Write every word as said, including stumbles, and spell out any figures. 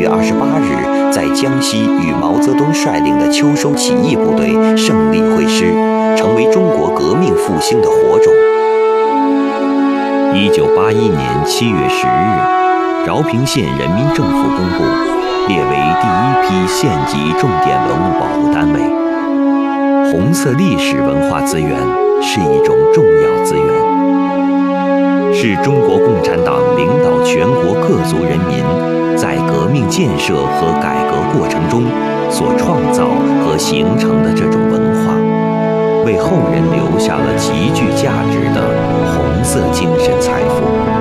月二十八日在江西与毛泽东率领的秋收起义部队胜利会师，成为中国革命复兴的火种。一九八一年七月十日，饶平县人民政府公布，列为第一批县级重点文物保护单位。红色历史文化资源是一种重要资源，是中国共产党领导全国各族人民在革命建设和改革过程中所创造和形成的这种文化，为后人留下了极具价值的红色精神财富。